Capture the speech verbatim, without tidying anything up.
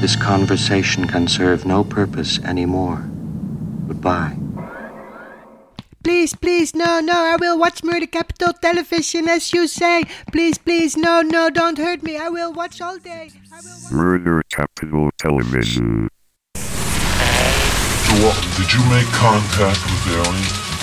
This conversation can serve no purpose anymore. Goodbye. Please, please, no, no, I will watch Murder Capital Television as you say. Please, please, no, no, don't hurt me. I will watch all day. I will watch- Murder Capital Television. So, what, did you make contact with the alien?